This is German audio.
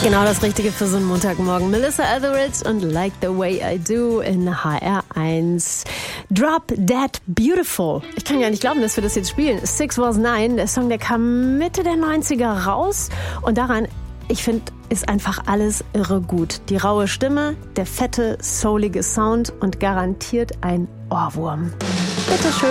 Genau das Richtige für so einen Montagmorgen. Melissa Etheridge und Like the Way I Do in HR1. Drop Dead Beautiful. Ich kann gar nicht glauben, dass wir das jetzt spielen. 6 Was 9, der Song, der kam Mitte der 90er raus. Und daran, ich finde, ist einfach alles irre gut. Die raue Stimme, der fette, soulige Sound und garantiert ein Ohrwurm. Bitteschön.